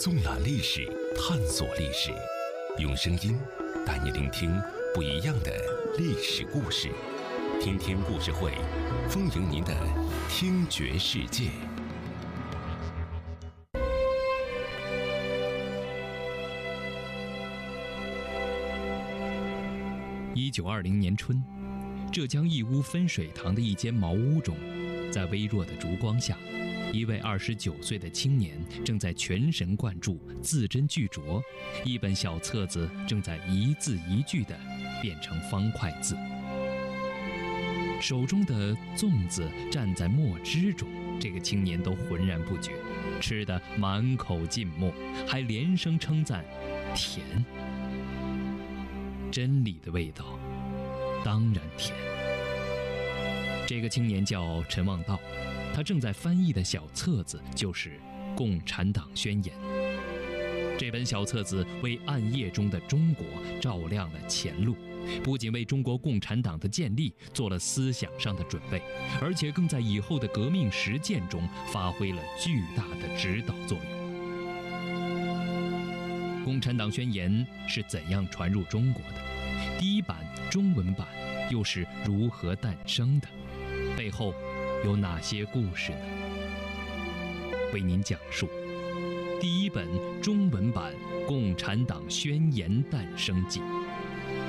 纵览历史，探索历史，用声音带你聆听不一样的历史故事。天天故事会，丰盈您的听觉世界。 1920年春，浙江义乌分水塘的一间茅屋中，在微弱的烛光下，一位29岁的青年正在全神贯注、字斟句酌，一本小册子正在一字一句地变成方块字。手中的粽子蘸在墨汁中，这个青年都浑然不觉，吃得满口尽墨，还连声称赞：甜。真理的味道，当然甜。这个青年叫陈望道，他正在翻译的小册子就是《共产党宣言》。这本小册子为暗夜中的中国照亮了前路，不仅为中国共产党的建立做了思想上的准备，而且更在以后的革命实践中发挥了巨大的指导作用。《共产党宣言》是怎样传入中国的？第一版中文版又是如何诞生的？背后有哪些故事呢？为您讲述第一本中文版《共产党宣言》诞生记。